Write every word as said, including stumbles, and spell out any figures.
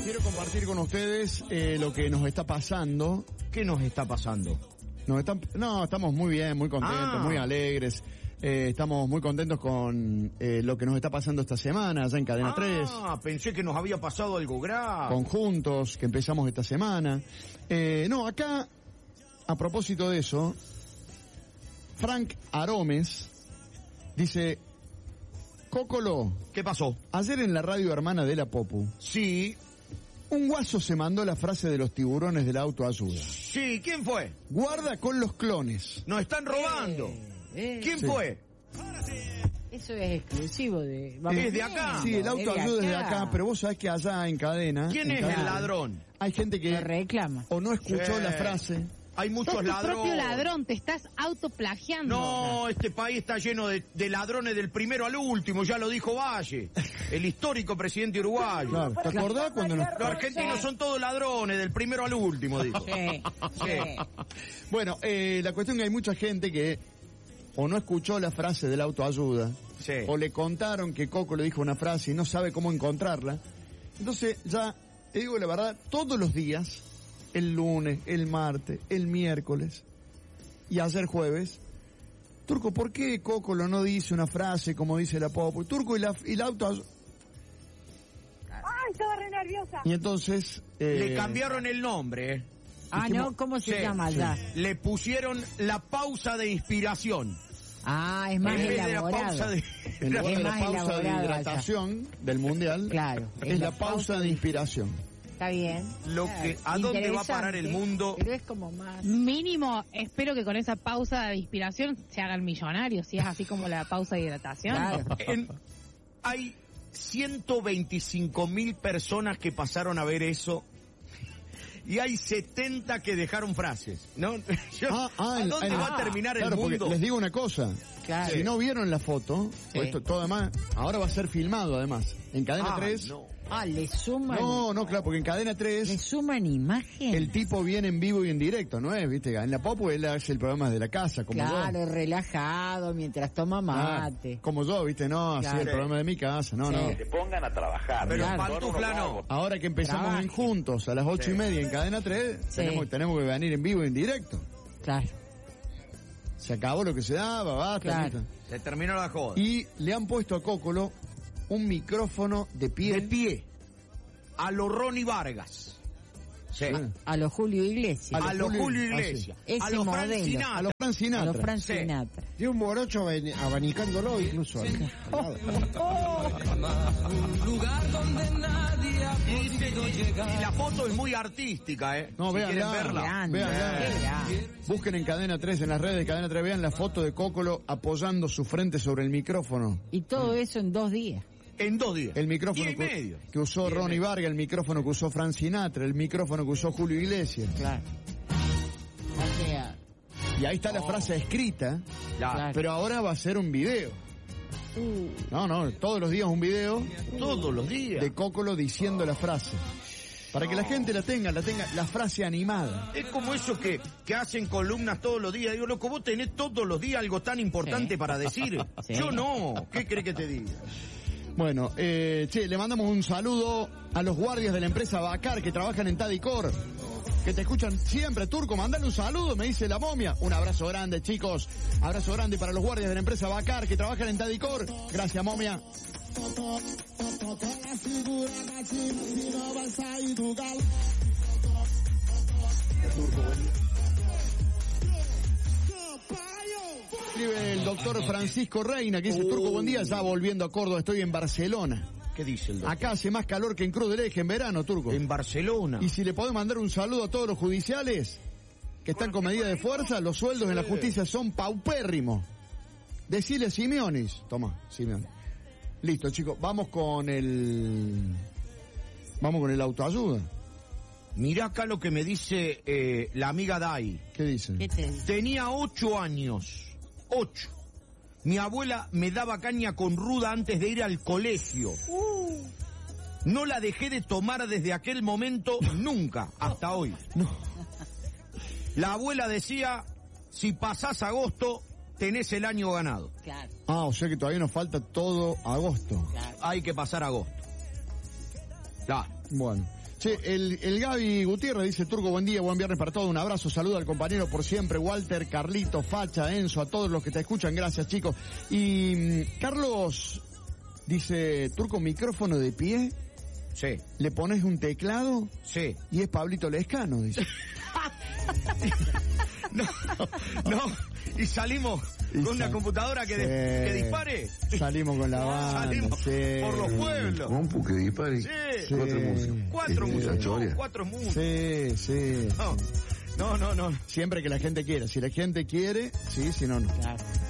Quiero compartir con ustedes eh, lo que nos está pasando. ¿Qué nos está pasando? Nos están, no, estamos muy bien, muy contentos, Ah. muy alegres. Eh, estamos muy contentos con eh, lo que nos está pasando esta semana, allá en Cadena ah, tres. Ah, pensé que nos había pasado algo grave. Conjuntos, que empezamos esta semana. Eh, no, acá, a propósito de eso, Frank Aromes dice: Cócolo, ¿Qué pasó? ayer en la radio hermana de la Popu, Sí, un guaso se mandó la frase de los tiburones de la autoayuda. sí, ¿quién fue? Guarda con los clones. Nos están robando. Eh, ¿Quién Sí. fue? Eso es exclusivo de... Es de acá. Sí, el autoayuda es de acá. acá, pero vos sabés que allá en cadena... ¿Quién en es cadena, el ladrón? Hay gente Lo que reclama. o no escuchó Sí. la frase. Hay muchos Sos tu ladrones. propio ladrón, te estás autoplagiando. No, este país está lleno de, de ladrones del primero al último, ya lo dijo Valle, el histórico presidente uruguayo. Claro, ¿te acordás cuando nos... Los argentinos son todos ladrones, del primero al último, dijo. Sí, sí. Bueno, eh, la cuestión es que hay mucha gente que o no escuchó la frase de la autoayuda, Sí. o le contaron que Coco le dijo una frase y no sabe cómo encontrarla. Entonces ya, te digo la verdad, todos los días, el lunes, el martes, el miércoles y ayer jueves, Turco, ¿por qué Coco no dice una frase como dice la Popo? Turco y la, y la autoayuda... ¡Ay, estaba re nerviosa! Y entonces... eh, Le cambiaron el nombre, ¿eh? Ah, Dijimos- no, ¿cómo se Sí, llama sí. allá? Le pusieron la pausa de inspiración. Ah, es más en vez de la elaborado. pausa de... En lugar Es de la más pausa de elaborado hidratación del mundial, Claro, es la pausa de inspiración. Está bien. Lo Ah, que- ¿a dónde va a parar el interesante, mundo? Pero es como más... Mínimo, espero que con esa pausa de inspiración se hagan millonarios, si es así como la pausa de hidratación. Claro. En- hay ciento veinticinco mil personas que pasaron a ver eso y hay setenta que dejaron frases, ¿no? Yo- Ah, ah, ¿A en- dónde en- va a terminar Claro, el porque mundo? les digo una cosa. Claro. Si no vieron la foto, Sí. o esto todo además, ahora va a ser filmado además. En Cadena Ah, tres. no. Ah, le suman... No, no, claro, porque en Cadena Le tres suman imagen. el tipo viene en vivo y en directo, ¿no es? ¿Viste? En la Popu él hace el programa de la casa, como Claro, yo. relajado, mientras toma Ah, mate. como yo, ¿viste? No, así Claro. el programa de mi casa, no, Sí. no. Que se pongan a trabajar. Pero Claro. pantufla no. Ahora que empezamos Trabaje. en juntos a las ocho y media en Cadena tres, Sí. tenemos, tenemos que venir en vivo y en directo. Claro. Se acabó lo que se daba, basta. Claro. listo. Se terminó la joda. Y le han puesto a Cócolo un micrófono de pie. De pie. A lo Ronnie Vargas. Sí. Sí. A lo Julio Iglesias. A A lo lo Julio- Julio ah, Iglesias. sí. A Ese lo Frank modelo. Sinatra. A los Frank A Sinatra. lo Frank Sí. Sinatra. Y un morocho abani- abanicándolo incluso. al- al lado. Y, dice- y la foto es muy artística, ¿eh? No, si vean, quieren verla. Grande, Vean, qué vean. grande. Busquen en Cadena tres, en las redes de Cadena tres, vean la foto de Cócolo apoyando su frente sobre el micrófono. Y todo eso en dos días. En dos días. El micrófono Día y que, medio. que usó Día y Ronnie medio. Vargas, el micrófono que usó Frank Sinatra, el micrófono que usó Julio Iglesias. Claro. O sea, Y ahí está la frase escrita, Ya. Claro. pero ahora va a ser un video. No, no, todos los días un video Todos los días. de Cócolo diciendo la frase. Para que la gente la tenga, la tenga, la frase animada. Es como eso que, que hacen columnas todos los días. Digo, loco, vos tenés todos los días algo tan importante Sí. para decir. Sí. Yo no. ¿Qué crees que te diga? Bueno, eh, che, le mandamos un saludo a los guardias de la empresa Bacar que trabajan en Tadicor, que te escuchan siempre. Turco, mandale un saludo, me dice la momia. Un abrazo grande, chicos. Abrazo grande para los guardias de la empresa Bacar que trabajan en Tadicor. Gracias, momia. Escribe el doctor Francisco Reina, que dice: Turco, buen día, ya volviendo a Córdoba, estoy en Barcelona. ¿Qué dice el doctor? Acá hace más calor que en Cruz del Eje en verano, Turco. En Barcelona. Y si le podés mandar un saludo a todos los judiciales que están con medida de fuerza, los sueldos en la justicia son paupérrimos. Decile a Simeonis. Toma, Simeone. Listo, chicos, vamos con el... Vamos con el autoayuda. Mirá acá lo que me dice eh, la amiga Dai. ¿Qué dicen? ¿qué te dice? Tenía ocho años. Ocho. Mi abuela me daba caña con ruda antes de ir al colegio. No la dejé de tomar desde aquel momento nunca, hasta hoy. No. La abuela decía, si pasás agosto, tenés el año ganado. Claro, Ah, o sea que todavía nos falta todo agosto. claro. Hay que pasar agosto. Claro. Bueno. Che, el, el Gaby Gutiérrez dice, Turco, buen día, buen viernes para todos, un abrazo, saludo al compañero por siempre, Walter, Carlito, Facha, Enzo, a todos los que te escuchan, gracias chicos. Y mm, Carlos dice, Turco, micrófono de pie, Sí, le pones un teclado sí. y es Pablito Lescano, dice. No, no. Y salimos Y con una sal- computadora que, Sí. de- que dispare. Salimos con la banda, Salimos sí. por los pueblos. Compu que dispare. Sí. Sí. Cuatro músicos. Cuatro Sí, músicos. historia. no, Cuatro músicos. Sí, sí. No, no, no, no. Siempre que la gente quiera. Si la gente quiere, sí, si no, no. Claro.